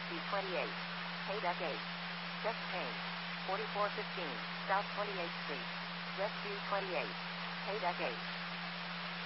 28. Hayduck 8. Just change. 4415 South 28th Street. Rescue 28. Hayduck 8.